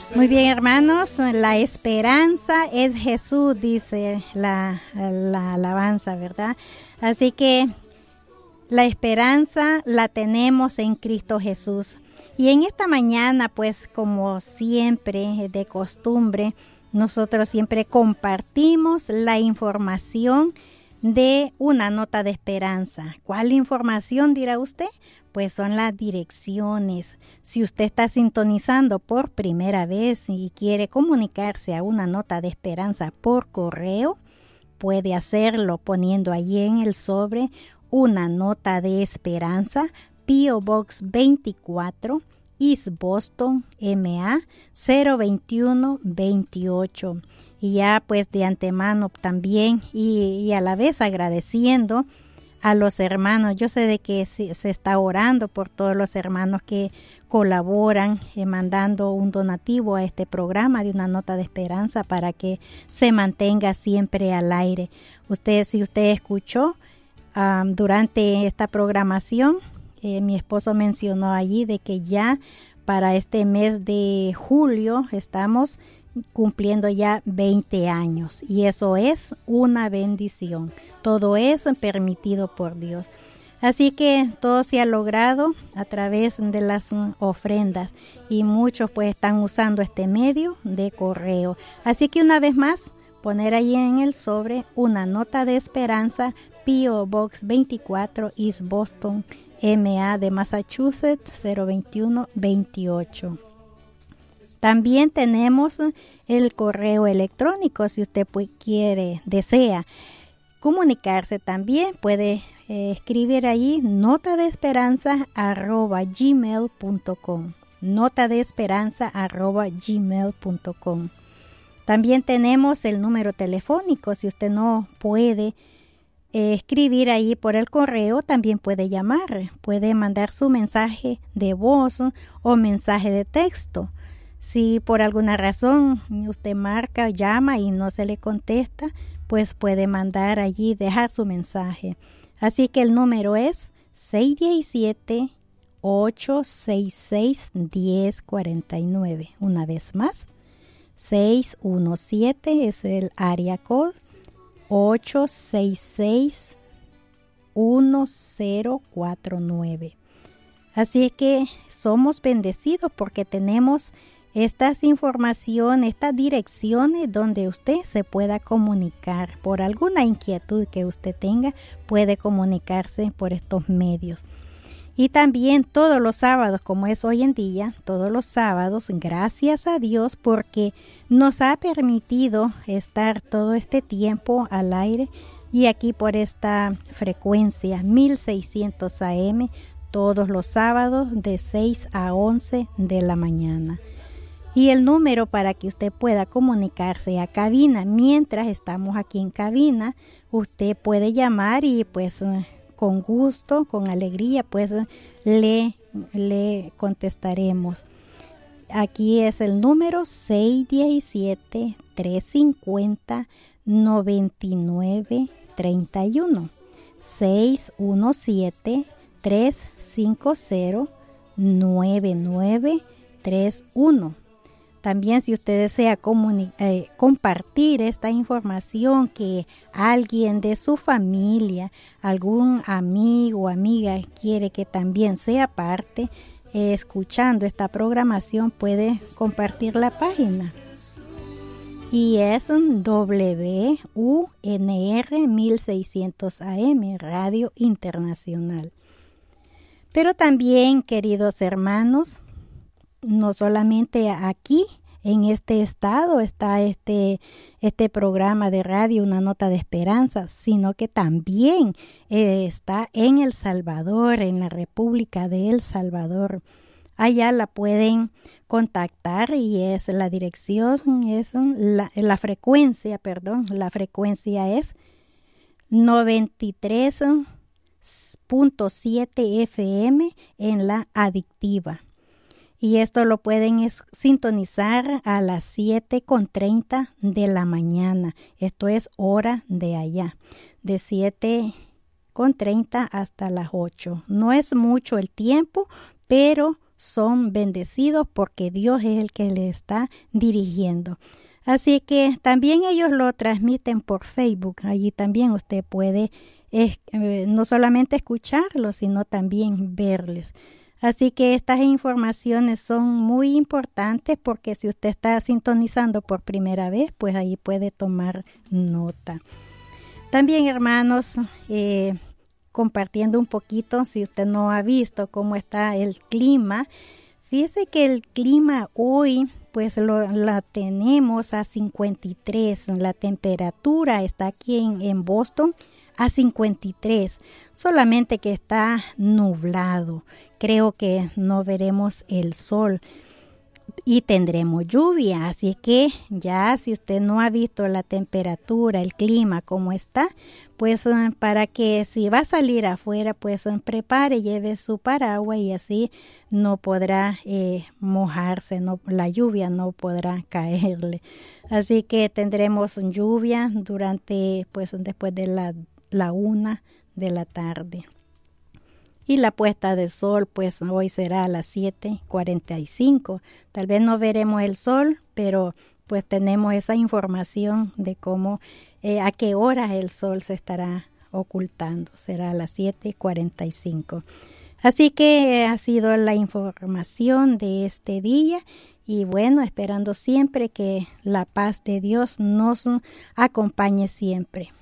Muy bien, hermanos, la esperanza es Jesús, dice la alabanza, ¿verdad? Así que la esperanza la tenemos en Cristo Jesús. Y en esta mañana, pues como siempre, de costumbre, nosotros siempre compartimos la información de una nota de esperanza. ¿Cuál información dirá usted? Pues son las direcciones. Si usted está sintonizando por primera vez y quiere comunicarse a una nota de esperanza por correo, puede hacerlo poniendo allí en el sobre una nota de esperanza, P.O. Box 24, East Boston, MA 02128. Y ya pues de antemano también y a la vez agradeciendo a los hermanos. Yo sé de que se está orando por todos los hermanos que colaboran mandando un donativo a este programa de una nota de esperanza para que se mantenga siempre al aire. Si usted escuchó durante esta programación, mi esposo mencionó allí de que ya para este mes de julio estamos cumpliendo ya 20 años y eso es una bendición. Todo es permitido por Dios. Así que todo se ha logrado a través de las ofrendas y muchos pues están usando este medio de correo. Así que una vez más, poner ahí en el sobre una nota de esperanza, P.O. Box 24, East Boston, MA de Massachusetts 02128. También tenemos el correo electrónico, si usted desea comunicarse también, puede escribir allí notadesperanza@gmail.com, notadesperanza@gmail.com. También tenemos el número telefónico, si usted no puede escribir ahí por el correo, también puede llamar, puede mandar su mensaje de voz o mensaje de texto. Si por alguna razón usted marca, llama y no se le contesta, pues puede mandar allí, dejar su mensaje. Así que el número es 617-866-1049. Una vez más, 617 es el área code, 866-1049. Así que somos bendecidos porque tenemos estas informaciones, estas direcciones donde usted se pueda comunicar. Por alguna inquietud que usted tenga, puede comunicarse por estos medios. Y también todos los sábados, como es hoy en día, todos los sábados, gracias a Dios porque nos ha permitido estar todo este tiempo al aire y aquí por esta frecuencia 1600 AM, todos los sábados de 6 a 11 de la mañana. Y el número para que usted pueda comunicarse a cabina, mientras estamos aquí en cabina, usted puede llamar y pues con gusto, con alegría, pues le contestaremos. Aquí es el número 617-350-9931. 617-350-9931. También si usted desea compartir esta información que alguien de su familia, algún amigo o amiga quiere que también sea parte, escuchando esta programación puede compartir la página. Y es WUNR 1600 AM, Radio Internacional. Pero también, queridos hermanos, no solamente aquí en este estado está este programa de radio, una nota de esperanza, sino que también está en El Salvador, en la República de El Salvador. Allá la pueden contactar y es la dirección, es la frecuencia es 93.7 FM en la Adictiva. Y esto lo pueden sintonizar a las 7:30 de la mañana. Esto es hora de allá, de 7:30 hasta las 8. No es mucho el tiempo, pero son bendecidos porque Dios es el que le está dirigiendo. Así que también ellos lo transmiten por Facebook. Allí también usted puede no solamente escucharlos, sino también verles. Así que estas informaciones son muy importantes porque si usted está sintonizando por primera vez, pues ahí puede tomar nota. También, hermanos, compartiendo un poquito, si usted no ha visto cómo está el clima, fíjese que el clima hoy pues la tenemos a 53, la temperatura está aquí en Boston a 53, solamente que está nublado, creo que no veremos el sol y tendremos lluvia, así que ya si usted no ha visto la temperatura, el clima, cómo está, pues para que si va a salir afuera, pues prepare, lleve su paraguas y así no podrá mojarse, la lluvia no podrá caerle. Así que tendremos lluvia durante, pues después de la 1 de la tarde. Y la puesta de sol, pues hoy será a las 7:45. Tal vez no veremos el sol, pero pues tenemos esa información de cómo, a qué hora el sol se estará ocultando. Será a las 7:45. Así que ha sido la información de este día. Y bueno, esperando siempre que la paz de Dios nos acompañe siempre.